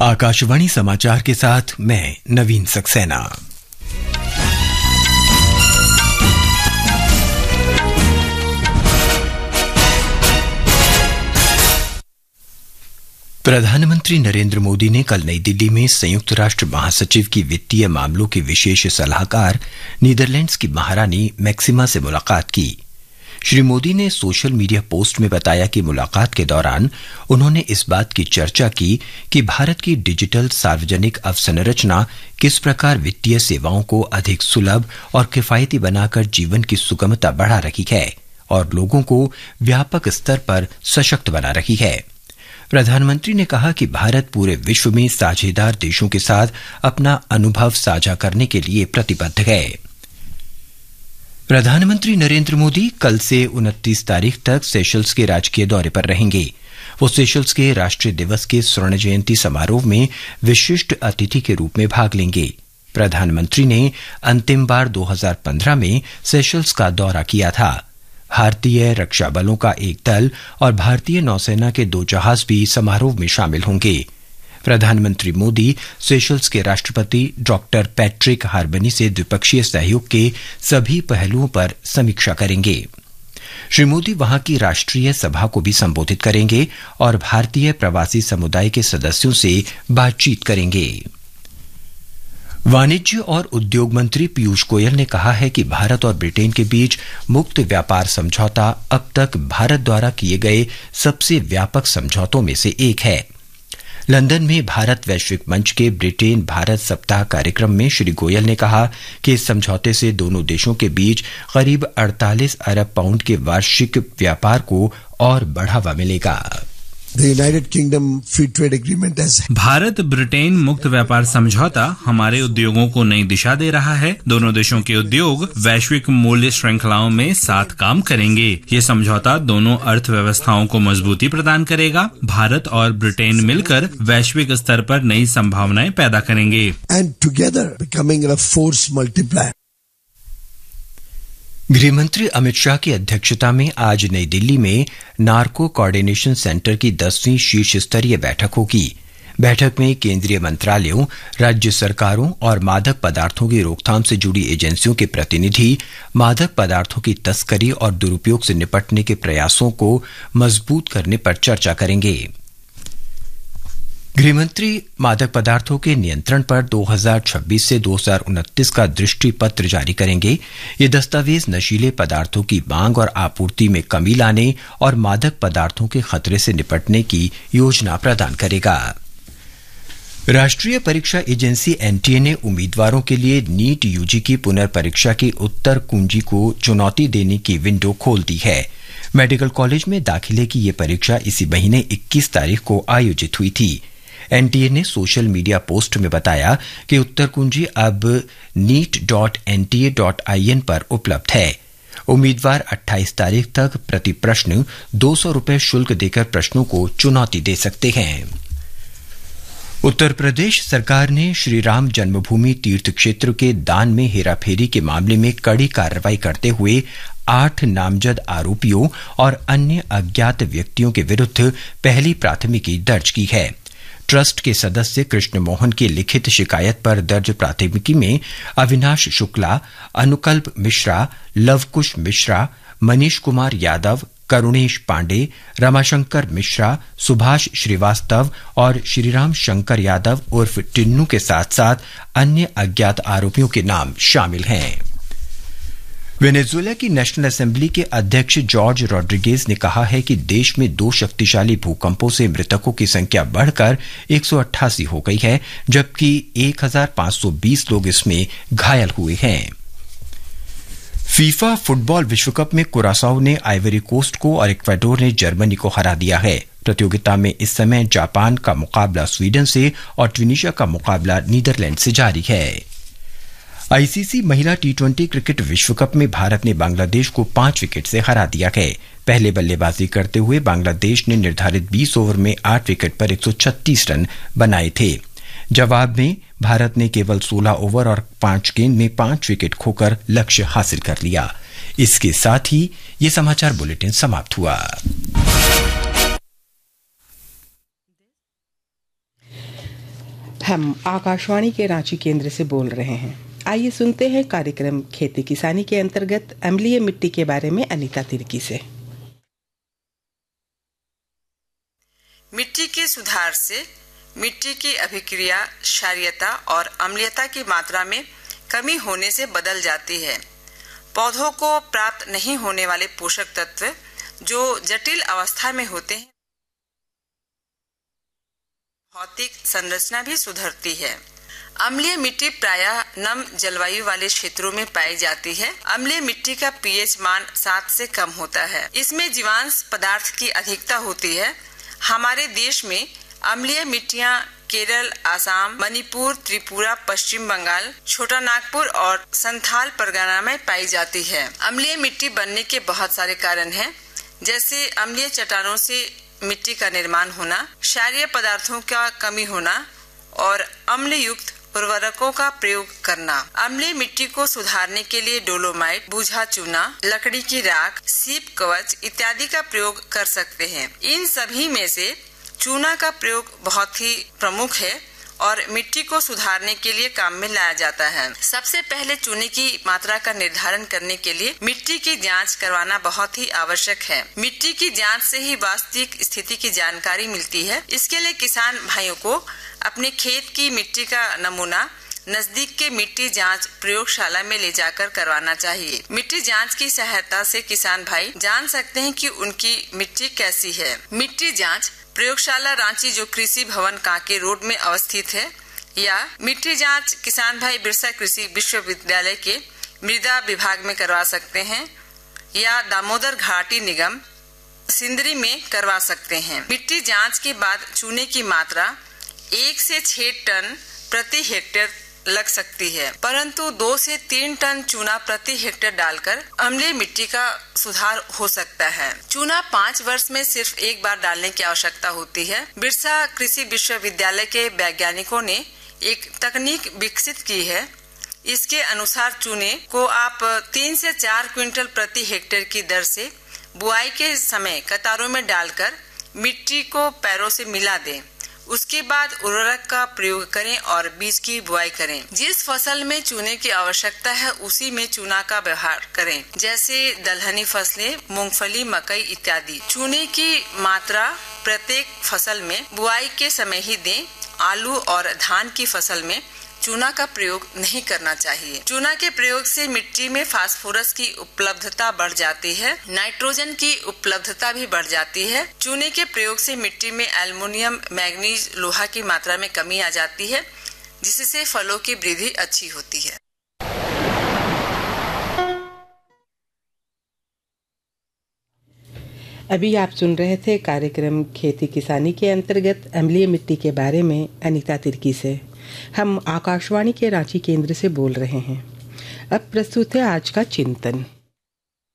आकाशवाणी समाचार के साथ मैं नवीन सक्सेना। प्रधानमंत्री नरेंद्र मोदी ने कल नई दिल्ली में संयुक्त राष्ट्र महासचिव की वित्तीय मामलों की विशेष सलाहकार नीदरलैंड्स की महारानी मैक्सिमा से मुलाकात की। श्री मोदी ने सोशल मीडिया पोस्ट में बताया कि मुलाकात के दौरान उन्होंने इस बात की चर्चा की कि भारत की डिजिटल सार्वजनिक अवसंरचना किस प्रकार वित्तीय सेवाओं को अधिक सुलभ और किफायती बनाकर जीवन की सुगमता बढ़ा रही है और लोगों को व्यापक स्तर पर सशक्त बना रही है। प्रधानमंत्री ने कहा कि भारत पूरे विश्व में साझेदार देशों के साथ अपना अनुभव साझा करने के लिए प्रतिबद्ध है। प्रधानमंत्री नरेंद्र मोदी कल से 29 तारीख तक सेशल्स के राजकीय दौरे पर रहेंगे। वो सेशल्स के राष्ट्रीय दिवस के स्वर्ण जयंती समारोह में विशिष्ट अतिथि के रूप में भाग लेंगे। प्रधानमंत्री ने अंतिम बार 2015 में सेशल्स का दौरा किया था। भारतीय रक्षा बलों का एक दल और भारतीय नौसेना के 2 जहाज भी समारोह में शामिल होंगे। प्रधानमंत्री मोदी सेशल्स के राष्ट्रपति डॉक्टर पैट्रिक हार्बनी से द्विपक्षीय सहयोग के सभी पहलुओं पर समीक्षा करेंगे। श्री मोदी वहां की राष्ट्रीय सभा को भी संबोधित करेंगे और भारतीय प्रवासी समुदाय के सदस्यों से बातचीत करेंगे। वाणिज्य और उद्योग मंत्री पीयूष गोयल ने कहा है कि भारत और ब्रिटेन के बीच मुक्त व्यापार समझौता अब तक भारत द्वारा किए गए सबसे व्यापक समझौतों में से एक है। लंदन में भारत वैश्विक मंच के ब्रिटेन भारत सप्ताह कार्यक्रम में श्री गोयल ने कहा कि इस समझौते से दोनों देशों के बीच करीब 48 अरब पाउंड के वार्षिक व्यापार को और बढ़ावा मिलेगा। भारत ब्रिटेन मुक्त व्यापार समझौता हमारे उद्योगों को नई दिशा दे रहा है। दोनों देशों के उद्योग वैश्विक मूल्य श्रृंखलाओं में साथ काम करेंगे। ये समझौता दोनों अर्थव्यवस्थाओं को मजबूती प्रदान करेगा। भारत और ब्रिटेन मिलकर वैश्विक स्तर पर नई संभावनाएं पैदा करेंगे। गृहमंत्री अमित शाह की अध्यक्षता में आज नई दिल्ली में नार्को कोऑर्डिनेशन सेंटर की 10वीं शीर्ष स्तरीय बैठक होगी। बैठक में केंद्रीय मंत्रालयों, राज्य सरकारों और मादक पदार्थों की रोकथाम से जुड़ी एजेंसियों के प्रतिनिधि मादक पदार्थों की तस्करी और दुरुपयोग से निपटने के प्रयासों को मजबूत करने पर चर्चा करेंगे। गृहमंत्री मादक पदार्थों के नियंत्रण पर 2026 से 2029 का दृष्टि पत्र जारी करेंगे। ये दस्तावेज नशीले पदार्थों की मांग और आपूर्ति में कमी लाने और मादक पदार्थों के खतरे से निपटने की योजना प्रदान करेगा। राष्ट्रीय परीक्षा एजेंसी एनटीए ने उम्मीदवारों के लिए नीट यूजी की पुनर्परीक्षा की उत्तर कुंजी को चुनौती देने की विंडो खोल दी है। मेडिकल कॉलेज में दाखिले की ये परीक्षा इसी महीने 21 तारीख को आयोजित हुई थी। एनटीए ने सोशल मीडिया पोस्ट में बताया कि उत्तर कुंजी अब neet.nta.in पर उपलब्ध है। उम्मीदवार 28 तारीख तक प्रति प्रश्न 200 रुपये शुल्क देकर प्रश्नों को चुनौती दे सकते हैं। उत्तर प्रदेश सरकार ने श्री राम जन्मभूमि तीर्थ क्षेत्र के दान में हेराफेरी के मामले में कड़ी कार्रवाई करते हुए 8 नामजद आरोपियों और अन्य अज्ञात व्यक्तियों के विरुद्ध पहली प्राथमिकी दर्ज की है। ट्रस्ट के सदस्य कृष्ण मोहन की लिखित शिकायत पर दर्ज प्राथमिकी में अविनाश शुक्ला, अनुकल्प मिश्रा, लवकुश मिश्रा, मनीष कुमार यादव, करुणेश पांडे, रमाशंकर मिश्रा, सुभाष श्रीवास्तव और श्रीराम शंकर यादव उर्फ टिन्नू के साथ साथ अन्य अज्ञात आरोपियों के नाम शामिल हैं। वेनेजुएला की नेशनल असेंबली के अध्यक्ष जॉर्ज रोड्रिगेज ने कहा है कि देश में 2 शक्तिशाली भूकंपों से मृतकों की संख्या बढ़कर 188 हो गई है, जबकि 1520 लोग इसमें घायल हुए हैं। फीफा फुटबॉल विश्व कप में कुरासाओ ने आइवरी कोस्ट को और इक्वाडोर ने जर्मनी को हरा दिया है। प्रतियोगिता में इस समय जापान का मुकाबला स्वीडन से और ट्यूनीशिया का मुकाबला नीदरलैंड से जारी है। आईसीसी महिला टी20 क्रिकेट विश्व कप में भारत ने बांग्लादेश को 5 विकेट से हरा दिया है। पहले बल्लेबाजी करते हुए बांग्लादेश ने निर्धारित 20 ओवर में 8 विकेट पर 136 रन बनाए थे। जवाब में भारत ने केवल 16 ओवर और 5 गेंद में 5 विकेट खोकर लक्ष्य हासिल कर लिया। इसके साथ ही ये समाचार बुलेटिन समाप्त हुआ। हम आकाशवाणी के रांची केंद्र से बोल रहे हैं। आइए सुनते हैं कार्यक्रम खेती किसानी के अंतर्गत अम्लीय मिट्टी के बारे में अनीता तिर्की से। मिट्टी के सुधार से मिट्टी की अभिक्रिया क्षारीयता और अम्लीयता की मात्रा में कमी होने से बदल जाती है। पौधों को प्राप्त नहीं होने वाले पोषक तत्व जो जटिल अवस्था में होते हैं, भौतिक संरचना भी सुधरती है। अम्लीय मिट्टी प्रायः नम जलवायु वाले क्षेत्रों में पाई जाती है। अम्लीय मिट्टी का पीएच मान 7 से कम होता है। इसमें जीवांश पदार्थ की अधिकता होती है। हमारे देश में अम्लीय मिट्टियाँ केरल, आसाम, मणिपुर, त्रिपुरा, पश्चिम बंगाल, छोटा नागपुर और संथाल परगना में पाई जाती है। अम्लीय मिट्टी बनने के बहुत सारे कारण हैं, जैसे अम्लीय चट्टानों से मिट्टी का निर्माण होना, क्षारीय पदार्थों का कमी होना और अम्ल युक्त उर्वरकों का प्रयोग करना। अम्लीय मिट्टी को सुधारने के लिए डोलोमाइट, बूझा चूना, लकड़ी की राख, सीप कवच इत्यादि का प्रयोग कर सकते हैं। इन सभी में से चूना का प्रयोग बहुत ही प्रमुख है और मिट्टी को सुधारने के लिए काम में लाया जाता है। सबसे पहले चूने की मात्रा का निर्धारण करने के लिए मिट्टी की जांच करवाना बहुत ही आवश्यक है। मिट्टी की जांच से ही वास्तविक स्थिति की जानकारी मिलती है। इसके लिए किसान भाइयों को अपने खेत की मिट्टी का नमूना नजदीक के मिट्टी जांच प्रयोगशाला में ले जाकर करवाना चाहिए। मिट्टी जांच की सहायता से किसान भाई जान सकते हैं कि उनकी मिट्टी कैसी है। मिट्टी जांच प्रयोगशाला रांची जो कृषि भवन कांके रोड में अवस्थित है, या मिट्टी जांच किसान भाई बिरसा कृषि विश्वविद्यालय के मृदा विभाग में करवा सकते हैं, या दामोदर घाटी निगम सिंदरी में करवा सकते हैं। मिट्टी जांच के बाद चूने की मात्रा 1 से 6 टन प्रति हेक्टेयर लग सकती है, परंतु 2 से 3 टन चूना प्रति हेक्टेयर डालकर अम्लीय मिट्टी का सुधार हो सकता है। चूना 5 वर्ष में सिर्फ एक बार डालने की आवश्यकता होती है। बिरसा कृषि विश्वविद्यालय के वैज्ञानिकों ने एक तकनीक विकसित की है। इसके अनुसार चूने को आप 3 से 4 क्विंटल प्रति हेक्टेयर की दर से बुआई के समय कतारों में डालकर मिट्टी को पैरों से मिला दें। उसके बाद उर्वरक का प्रयोग करें और बीज की बुआई करें। जिस फसल में चूने की आवश्यकता है उसी में चूना का व्यवहार करें, जैसे दलहनी फसलें, मूंगफली, मकई इत्यादि। चूने की मात्रा प्रत्येक फसल में बुआई के समय ही दें। आलू और धान की फसल में चूना का प्रयोग नहीं करना चाहिए। चूना के प्रयोग से मिट्टी में फास्फोरस की उपलब्धता बढ़ जाती है, नाइट्रोजन की उपलब्धता भी बढ़ जाती है। चूने के प्रयोग से मिट्टी में एल्युमिनियम, मैग्नीज, लोहा की मात्रा में कमी आ जाती है, जिससे फलों की वृद्धि अच्छी होती है। अभी आप सुन रहे थे कार्यक्रम खेती किसानी के अंतर्गत अम्लीय मिट्टी के बारे में अनीता तिर्की से। हम आकाशवाणी के रांची केंद्र से बोल रहे हैं। अब प्रस्तुत है आज का चिंतन।